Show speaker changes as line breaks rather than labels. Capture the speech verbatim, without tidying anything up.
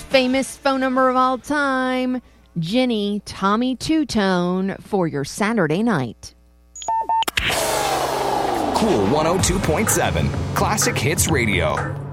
famous phone number of all time. Ginny, Tommy Two-Tone for your Saturday night.
Cool one oh two point seven, Classic Hits Radio.